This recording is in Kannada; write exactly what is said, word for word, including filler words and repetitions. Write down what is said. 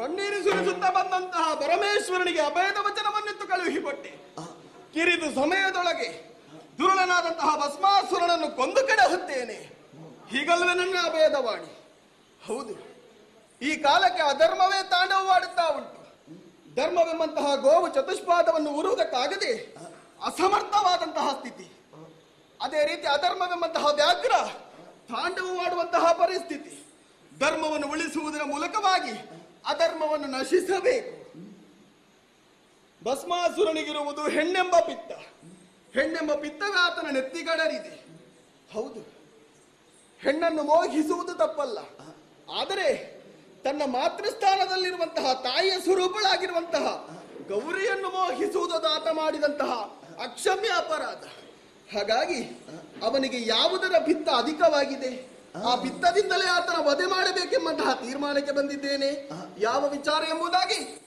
ಕಣ್ಣೀರು ಸುರಿಸುತ್ತಾ ಬಂದಂತಹ ಪರಮೇಶ್ವರನಿಗೆ ಅಭಯದ ವಚನವನ್ನಿತ್ತು ಕಳುಹಿಕೊಟ್ಟೆ. ಕಿರಿದು ಸಮಯದೊಳಗೆ ದುರುಳನಾದಂತಹ ಭಸ್ಮಾಸುರನನ್ನು ಕೊಂದು ಕೆಡಹುತ್ತೇನೆ. ಹೀಗಲ್ವೇ ನನ್ನ ಅಭಯದ ವಾಣಿ. ಹೌದು, ಈ ಕಾಲಕ್ಕೆ ಅಧರ್ಮವೇ ತಾಂಡವವಾಡುತ್ತಾ ಉಂಟು. ಧರ್ಮವೆಂಬಂತಹ ಗೋವು ಚತುಷ್ಪಾದವನ್ನು ಉರುವುದಕ್ಕಾಗದೆ ಅಸಮರ್ಥವಾದಂತಹ ಸ್ಥಿತಿ. ಅದೇ ರೀತಿ ಅಧರ್ಮವೆಂಬಂತಹ ವ್ಯಾಘ್ರ ತಾಂಡವವಾಡುವಂತಹ ಪರಿಸ್ಥಿತಿ. ಧರ್ಮವನ್ನು ಉಳಿಸುವುದರ ಮೂಲಕವಾಗಿ ಅಧರ್ಮವನ್ನು ನಶಿಸಬೇಕು. ಭಸ್ಮಾಸುರನಿಗಿರುವುದು ಹೆಣ್ಣೆಂಬ ಪಿತ್ತ. ಹೆಣ್ಣೆಂಬ ಪಿತ್ತವೇ ಆತನ ನೆತ್ತಿಗಡರಿದೆ. ಹೌದು, ಹೆಣ್ಣನ್ನು ಮೋಹಿಸುವುದು ತಪ್ಪಲ್ಲ. ಆದರೆ ತನ್ನ ಮಾತೃಸ್ಥಾನದಲ್ಲಿರುವಂತಹ ತಾಯಿಯ ಸ್ವರೂಪಳಾಗಿರುವಂತಹ ಗೌರಿಯನ್ನು ಮೋಹಿಸುವುದು ಆತ ಮಾಡಿದಂತಹ ಅಕ್ಷಮ್ಯ ಅಪರಾಧ. ಹಾಗಾಗಿ ಅವನಿಗೆ ಯಾವುದರ ಪಿತ್ತ ಅಧಿಕವಾಗಿದೆ, ಆ ಪಿತ್ತದಿಂದಲೇ ಆತನ ವಧೆ ಮಾಡಬೇಕೆಂಬಂತಹ ತೀರ್ಮಾನಕ್ಕೆ ಬಂದಿದ್ದೇನೆ. ಯಾವ ವಿಚಾರ ಎಂಬುದಾಗಿ